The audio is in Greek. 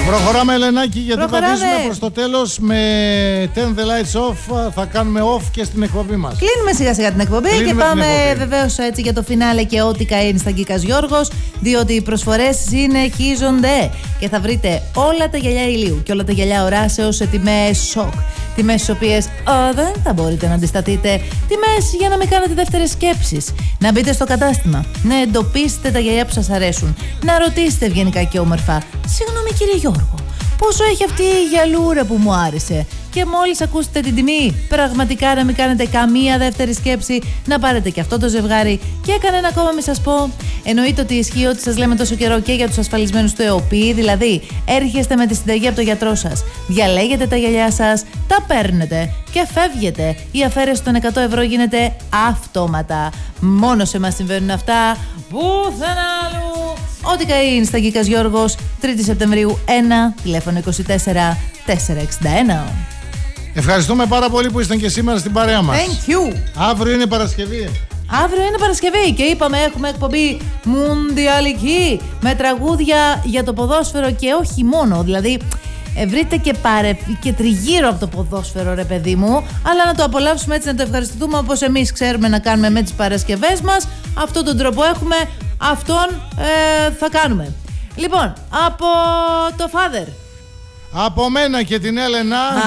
Προχωράμε, Ελενάκη, γιατί βαδίζουμε προς το τέλος. Με Turn the Lights Off θα κάνουμε off και στην εκπομπή μας. Κλείνουμε σιγά σιγά την εκπομπή και πάμε βεβαίως έτσι για το φινάλε και ό,τι καεί στα Γκίκας Γιώργος, διότι οι προσφορές συνεχίζονται και θα βρείτε όλα τα γυαλιά ηλίου και όλα τα γυαλιά οράσεως σε τιμές σοκ. Τιμές στις οποίες δεν θα μπορείτε να αντισταθείτε. Τιμές για να μην κάνετε δεύτερες σκέψεις. Να μπείτε στο κατάστημα, να εντοπίσετε τα γυαλιά που σας αρέσουν, να ρωτήσετε ευγενικά και όμορφα: συγγνώμη κύριε Γιώργο, πόσο έχει αυτή η γυαλούρα που μου άρεσε? Και μόλις ακούσετε την τιμή, πραγματικά να μην κάνετε καμία δεύτερη σκέψη, να πάρετε και αυτό το ζευγάρι. Και κανένα ακόμα μη σας πω. Εννοείται ότι ισχύει ό,τι σας λέμε τόσο καιρό και για τους ασφαλισμένους του ΕΟΠΗ, δηλαδή έρχεστε με τη συνταγή από τον γιατρό σας, διαλέγετε τα γυαλιά σας, τα παίρνετε και φεύγετε. Η αφαίρεση των 100 ευρώ γίνεται αυτόματα. Μόνο σε μας συμβαίνουν αυτά, πουθενά αλλού. Ό,τι καεί στα Γκίκας Γιώργος, 3η Σεπτεμβρίου 1, τηλέφωνο 24 461. Ευχαριστούμε πάρα πολύ που ήσταν και σήμερα στην παρέα μας. Thank you. Αύριο είναι Παρασκευή. Αύριο είναι Παρασκευή και είπαμε έχουμε εκπομπή μουντιαλική με τραγούδια για το ποδόσφαιρο και όχι μόνο. Δηλαδή βρείτε και τριγύρω από το ποδόσφαιρο, ρε παιδί μου, αλλά να το απολαύσουμε έτσι, να το ευχαριστούμε όπως εμείς ξέρουμε να κάνουμε με τις Παρασκευές μας. Αυτόν τον τρόπο έχουμε, αυτόν θα κάνουμε. Λοιπόν, από το Father. Από μένα και την Έλενα.